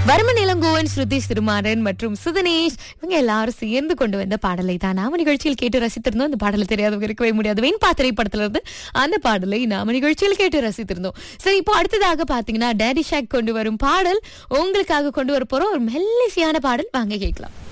வர்மன் இளங்கோவன், ஸ்ருதி சிறுமாறன் மற்றும் சுதனேஷ் இவங்க எல்லாரும் சேர்ந்து கொண்டு வந்த பாடலை தான் நாம நிகழ்ச்சியில் கேட்டு ரசித்திருந்தோம். அந்த பாடலை தெரியாதவங்க இருக்கவே முடியாது. வெண்பா திரைப்படத்துல இருந்து அந்த பாடலை நாம நிகழ்ச்சியில் கேட்டு ரசித்திருந்தோம். சரி, இப்போ அடுத்ததாக பாத்தீங்கன்னா டேடி ஷாக் கொண்டு வரும் பாடல் உங்களுக்காக கொண்டு வர போறோம். ஒரு மெல்லிசையான பாடல், வாங்க கேட்கலாம்.